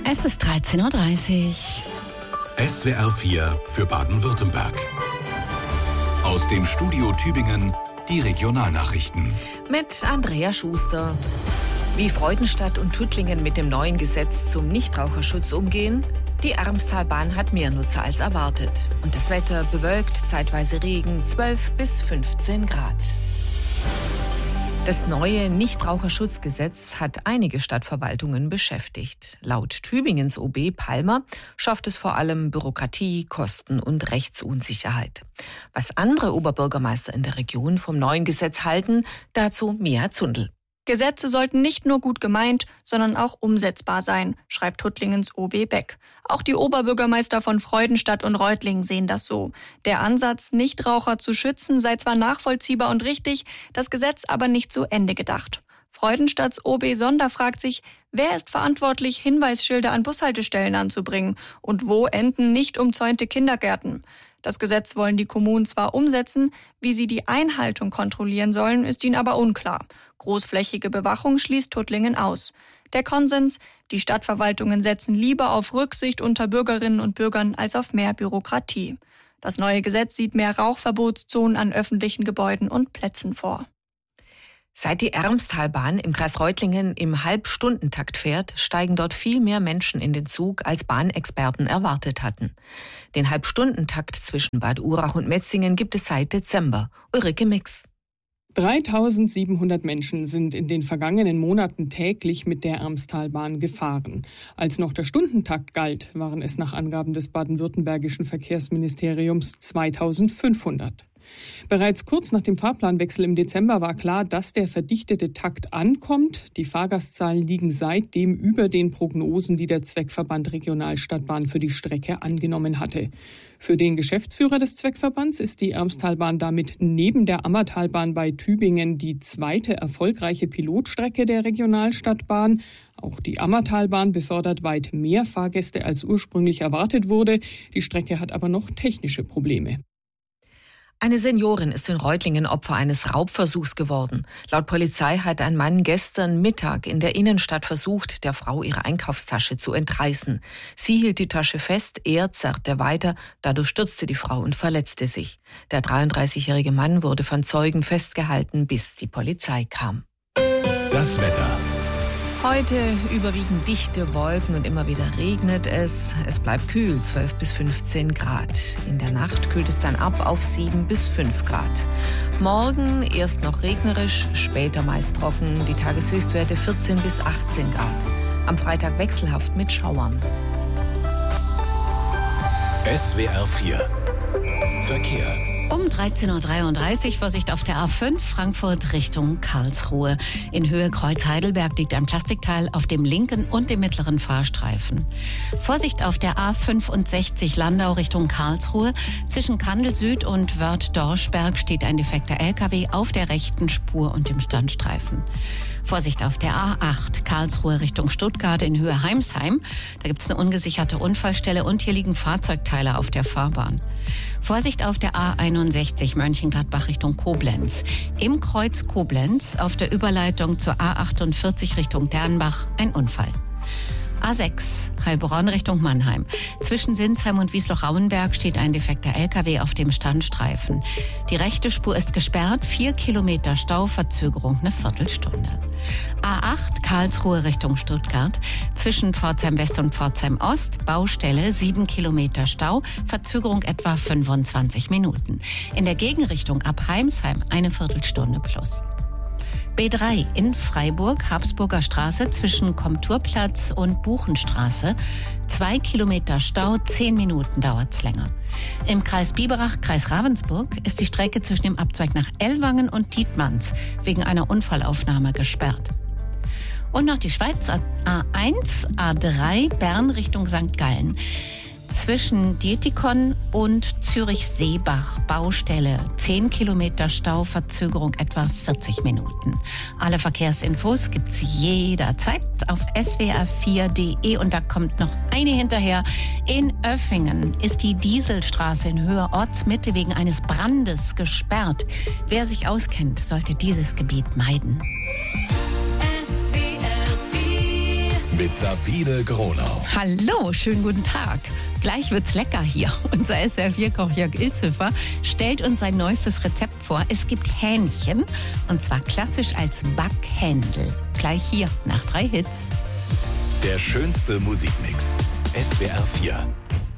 Es ist 13.30 Uhr. SWR 4 für Baden-Württemberg. Aus dem Studio Tübingen die Regionalnachrichten. Mit Andrea Schuster. Wie Freudenstadt und Tuttlingen mit dem neuen Gesetz zum Nichtraucherschutz umgehen? Die Ermstalbahn hat mehr Nutzer als erwartet. Und das Wetter bewölkt, zeitweise Regen, 12 bis 15 Grad. Das neue Nichtraucherschutzgesetz hat einige Stadtverwaltungen beschäftigt. Laut Tübingens OB Palmer schafft es vor allem Bürokratie, Kosten und Rechtsunsicherheit. Was andere Oberbürgermeister in der Region vom neuen Gesetz halten, dazu Mia Zundel. Gesetze sollten nicht nur gut gemeint, sondern auch umsetzbar sein, schreibt Tuttlingens OB Beck. Auch die Oberbürgermeister von Freudenstadt und Reutlingen sehen das so. Der Ansatz, Nichtraucher zu schützen, sei zwar nachvollziehbar und richtig, das Gesetz aber nicht zu Ende gedacht. Freudenstadts OB Sonder fragt sich, wer ist verantwortlich, Hinweisschilder an Bushaltestellen anzubringen und wo enden nicht umzäunte Kindergärten? Das Gesetz wollen die Kommunen zwar umsetzen, wie sie die Einhaltung kontrollieren sollen, ist ihnen aber unklar. Großflächige Bewachung schließt Tuttlingen aus. Der Konsens, die Stadtverwaltungen setzen lieber auf Rücksicht unter Bürgerinnen und Bürgern als auf mehr Bürokratie. Das neue Gesetz sieht mehr Rauchverbotszonen an öffentlichen Gebäuden und Plätzen vor. Seit die Ermstalbahn im Kreis Reutlingen im Halbstundentakt fährt, steigen dort viel mehr Menschen in den Zug, als Bahnexperten erwartet hatten. Den Halbstundentakt zwischen Bad Urach und Metzingen gibt es seit Dezember. Ulrike Mix. 3.700 Menschen sind in den vergangenen Monaten täglich mit der Ermstalbahn gefahren. Als noch der Stundentakt galt, waren es nach Angaben des baden-württembergischen Verkehrsministeriums 2.500. Bereits kurz nach dem Fahrplanwechsel im Dezember war klar, dass der verdichtete Takt ankommt. Die Fahrgastzahlen liegen seitdem über den Prognosen, die der Zweckverband Regionalstadtbahn für die Strecke angenommen hatte. Für den Geschäftsführer des Zweckverbands ist die Ermstalbahn damit neben der Ammertalbahn bei Tübingen die zweite erfolgreiche Pilotstrecke der Regionalstadtbahn. Auch die Ammertalbahn befördert weit mehr Fahrgäste, als ursprünglich erwartet wurde. Die Strecke hat aber noch technische Probleme. Eine Seniorin ist in Reutlingen Opfer eines Raubversuchs geworden. Laut Polizei hat ein Mann gestern Mittag in der Innenstadt versucht, der Frau ihre Einkaufstasche zu entreißen. Sie hielt die Tasche fest, er zerrte weiter, dadurch stürzte die Frau und verletzte sich. Der 33-jährige Mann wurde von Zeugen festgehalten, bis die Polizei kam. Das Wetter. Heute überwiegend dichte Wolken und immer wieder regnet es. Es bleibt kühl, 12 bis 15 Grad. In der Nacht kühlt es dann ab auf 7 bis 5 Grad. Morgen erst noch regnerisch, später meist trocken. Die Tageshöchstwerte 14 bis 18 Grad. Am Freitag wechselhaft mit Schauern. SWR 4 Verkehr. Um 13.33 Uhr Vorsicht auf der A5 Frankfurt Richtung Karlsruhe. In Höhe Kreuz Heidelberg liegt ein Plastikteil auf dem linken und dem mittleren Fahrstreifen. Vorsicht auf der A65 Landau Richtung Karlsruhe. Zwischen Kandel Süd und Wörth-Dorschberg steht ein defekter LKW auf der rechten Spur und dem Standstreifen. Vorsicht auf der A8 Karlsruhe Richtung Stuttgart in Höhe Heimsheim. Da gibt es eine ungesicherte Unfallstelle und hier liegen Fahrzeugteile auf der Fahrbahn. Vorsicht auf der A61 Mönchengladbach Richtung Koblenz. Im Kreuz Koblenz auf der Überleitung zur A48 Richtung Dernbach ein Unfall. A6 Heilbronn Richtung Mannheim. Zwischen Sinsheim und Wiesloch-Rauenberg steht ein defekter LKW auf dem Standstreifen. Die rechte Spur ist gesperrt, 4 Kilometer Stau, Verzögerung eine Viertelstunde. A8 Karlsruhe Richtung Stuttgart. Zwischen Pforzheim West und Pforzheim Ost, Baustelle, 7 Kilometer Stau, Verzögerung etwa 25 Minuten. In der Gegenrichtung ab Heimsheim eine Viertelstunde plus. B3 in Freiburg, Habsburger Straße zwischen Komturplatz und Buchenstraße. 2 Kilometer Stau, 10 Minuten dauert's länger. Im Kreis Biberach, Kreis Ravensburg, ist die Strecke zwischen dem Abzweig nach Ellwangen und Dietmanns wegen einer Unfallaufnahme gesperrt. Und noch die Schweiz, A1, A3, Bern Richtung St. Gallen. Zwischen Dietikon und Zürich-Seebach, Baustelle, 10 Kilometer Stau, Verzögerung etwa 40 Minuten. Alle Verkehrsinfos gibt's jederzeit auf swr4.de und da kommt noch eine hinterher. In Oeffingen ist die Dieselstraße in Höhe Ortsmitte wegen eines Brandes gesperrt. Wer sich auskennt, sollte dieses Gebiet meiden. mit Sabine Gronau. Hallo, schönen guten Tag. Gleich wird's lecker hier. Unser SWR4-Koch Jörg Ilzhöfer stellt uns sein neuestes Rezept vor. Es gibt Hähnchen und zwar klassisch als Backhändel. Gleich hier nach 3 Hits. Der schönste Musikmix. SWR 4.